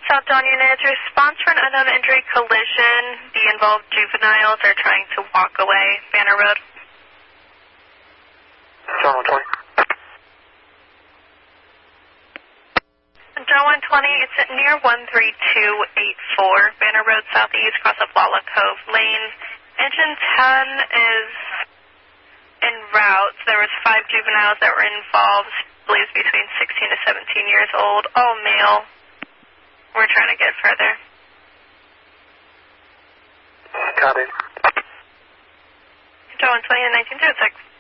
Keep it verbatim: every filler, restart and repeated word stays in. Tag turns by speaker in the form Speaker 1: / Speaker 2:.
Speaker 1: South Dawn units, response for an unknown injury collision. The involved juveniles are trying to walk away. Banner Road.
Speaker 2: John one twenty.
Speaker 1: John one twenty, it's at near one three two eight four, Banner Road Southeast, cross up Lala Cove Lane. Engine ten is en route. There was five juveniles that were involved, believes between sixteen to seventeen years old, all male. We're trying to get further.
Speaker 2: Copy.
Speaker 1: John one twenty and nineteen oh six.